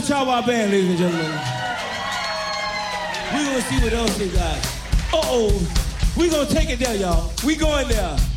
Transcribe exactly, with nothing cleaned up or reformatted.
Chawa Band, ladies and gentlemen. We're gonna see what else they got. Uh-oh, we gonna take it there, y'all. We going there.